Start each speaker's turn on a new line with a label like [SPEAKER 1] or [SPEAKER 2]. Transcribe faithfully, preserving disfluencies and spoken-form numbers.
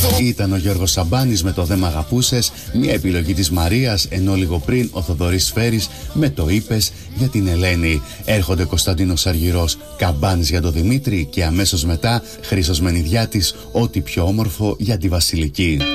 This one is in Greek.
[SPEAKER 1] Ήταν ο Γιώργος Σαμπάνης με το «Δε μ' αγαπούσες», μια επιλογή της Μαρίας, ενώ λίγο πριν ο Θοδωρής Σφαίρης με το «Είπες» για την Ελένη. Έρχονται Κωνσταντίνος Αργυρός, Καμπάνης για τον Δημήτρη και αμέσως μετά Χρήστος Μενιδιάτης, «Ό,τι πιο όμορφο» για τη Βασιλική.